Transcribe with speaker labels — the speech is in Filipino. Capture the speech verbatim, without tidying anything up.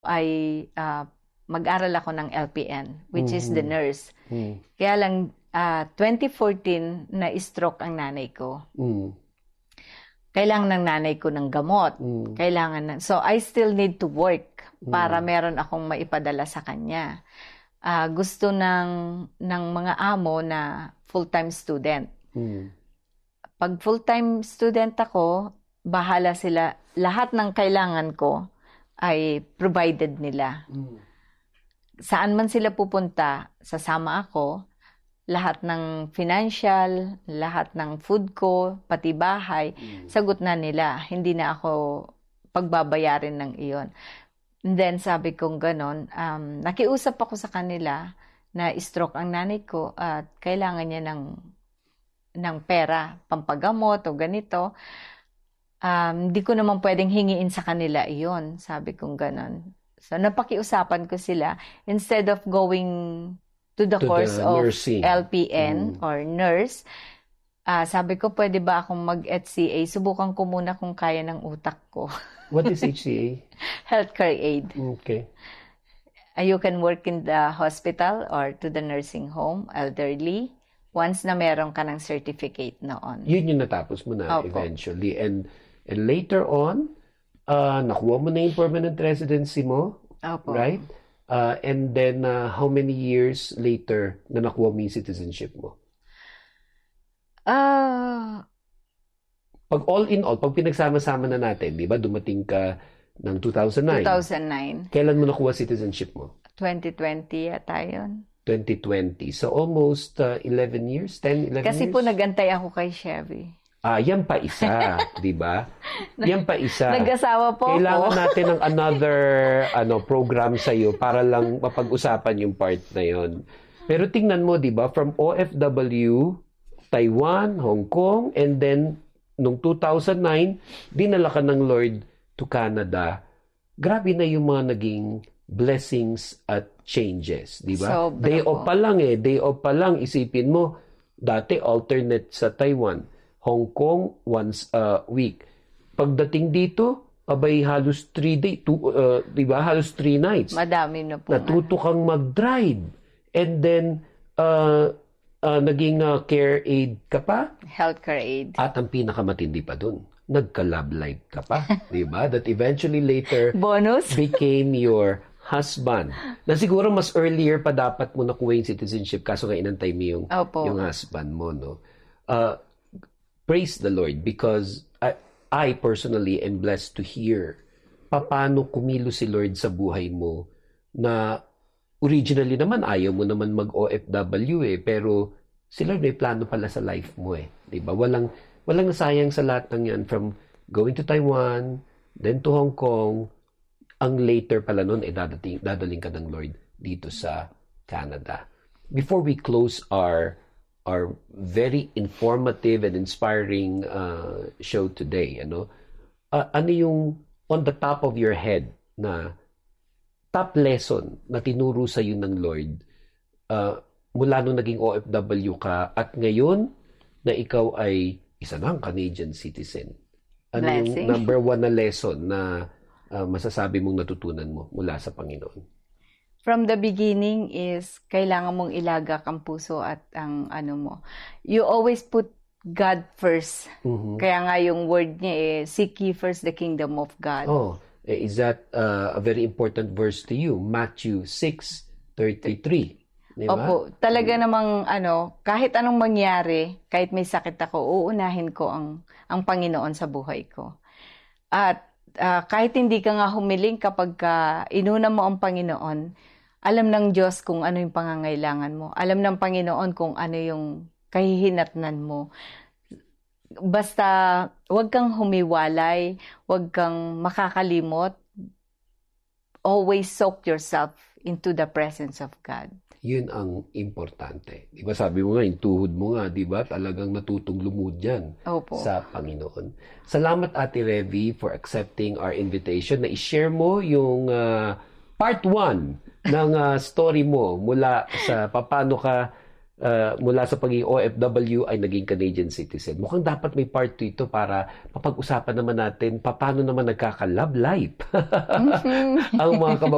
Speaker 1: ay uh, mag-aral ako ng L P N, which mm-hmm. is the nurse. Mm-hmm. Kaya lang, uh, twenty fourteen, na-stroke ang nanay ko. Mm-hmm. Kailangan ng nanay ko ng gamot. Mm-hmm. Kailangan na, so, I still need to work para mm-hmm. meron akong maipadala sa kanya. Uh, gusto ng, ng mga amo na full-time student. Mm-hmm. Pag full-time student ako, bahala sila. Lahat ng kailangan ko ay provided nila. Mm. Saan man sila pupunta, sasama ako. Lahat ng financial, lahat ng food ko, pati bahay, mm. sagot na nila. Hindi na ako pagbabayarin ng iyon. And then sabi kong ganon, um, nakiusap ako sa kanila na stroke ang nanay ko at kailangan niya ng, ng pera, pampagamot o ganito. Um, di ko naman pwedeng hingiin sa kanila iyon. Sabi kong ganon. So, napakiusapan ko sila. Instead of going to the to course the of nursing. L P N mm. or nurse, uh, sabi ko, pwede ba akong mag-H C A? Subukan ko muna kung kaya ng utak ko.
Speaker 2: What is H C A?
Speaker 1: Healthcare aid.
Speaker 2: Okay.
Speaker 1: Uh, you can work in the hospital or to the nursing home, elderly, once na meron ka ng certificate noon.
Speaker 2: Yun yung natapos mo na. Opo. Eventually. And And later on, uh, nakuha mo na yung permanent residency mo,
Speaker 1: Opo.
Speaker 2: Right? Uh, and then, uh, how many years later na nakuha mo yung citizenship mo?
Speaker 1: Uh,
Speaker 2: pag all in all, pag pinagsama-sama na natin, di ba, dumating ka ng two thousand nine.
Speaker 1: two thousand nine.
Speaker 2: Kailan mo nakuha citizenship mo?
Speaker 1: twenty twenty yata yun.
Speaker 2: twenty twenty. So, almost uh, eleven years? ten, eleven
Speaker 1: Kasi
Speaker 2: years?
Speaker 1: po nagantay ako kay Chevy.
Speaker 2: Ah, yan pa isa, 'di ba? Yan pa isa.
Speaker 1: Nag-asawa po
Speaker 2: Kailangan
Speaker 1: ako.
Speaker 2: natin ng another ano program sa iyo para lang mapag-usapan yung part na 'yon. Pero tingnan mo, 'di ba, from O F W, Taiwan, Hong Kong, and then nung two thousand nine, dinala ka ng Lord to Canada. Grabe na yung mga naging blessings at changes, 'di ba? Day off pa lang eh, day off pa lang isipin mo, dati alternate sa Taiwan. Hong Kong once a week. Pagdating dito, abay halos three day, two, uh, di ba? Halos three nights.
Speaker 1: Madami na po.
Speaker 2: Natuto kang mag-drive. And then, uh, uh, naging uh, care aid ka pa.
Speaker 1: Healthcare aid.
Speaker 2: At ang pinakamatindi pa dun, nagka-love life ka pa. Di ba? That eventually later
Speaker 1: bonus
Speaker 2: became your husband. Na siguro mas earlier pa dapat mo nakuha yung citizenship kaso nga inantay mo yung, yung husband mo, no? Uh, Praise the Lord because I, I personally am blessed to hear paano kumilo si Lord sa buhay mo na originally naman ayaw mo naman mag-O F W eh, pero si Lord may plano pala sa life mo eh. Diba? Walang, walang nasayang sa lahat ng yan from going to Taiwan, then to Hong Kong, ang later pala nun eh dadating, dadaling ka ng Lord dito sa Canada. Before we close our our very informative and inspiring uh, show today, ano? Uh, ano yung on the top of your head na top lesson na tinuro sa iyo ng Lord uh, mula nung naging O F W ka at ngayon na ikaw ay isa ng Canadian citizen? Ano
Speaker 1: Blessing.
Speaker 2: Yung number one na lesson na uh, masasabi mong natutunan mo mula sa Panginoon?
Speaker 1: From the beginning is kailangan mong ilagak ang puso at ang ano mo. You always put God first. Mm-hmm. Kaya nga yung word niya eh, seek ye first the kingdom of God.
Speaker 2: Oh, is that uh, a very important verse to you? Matthew six thirty-three. Diba?
Speaker 1: Opo, talaga mm-hmm. namang ano, kahit anong mangyari, kahit may sakit ako, uunahin ko ang ang Panginoon sa buhay ko. At uh, kahit hindi ka nga humiling kapag ka inuna mo ang Panginoon, alam ng Diyos kung ano yung pangangailangan mo. Alam ng Panginoon kung ano yung kahihinatnan mo. Basta, huwag kang humiwalay, huwag kang makakalimot. Always soak yourself into the presence of God.
Speaker 2: Yun ang importante. Di ba sabi mo nga, yung tuhod mo nga, di ba? Talagang natutong lumod yan
Speaker 1: Opo.
Speaker 2: Sa Panginoon. Salamat, Ate Revy, for accepting our invitation na i-share mo yung uh, part one ng uh, story mo mula sa paano ka uh, mula sa pagiging O F W ay naging Canadian citizen. Mukhang dapat may part two ito para mapag-usapan naman natin paano naman nagkaka-love life ang mga kababayan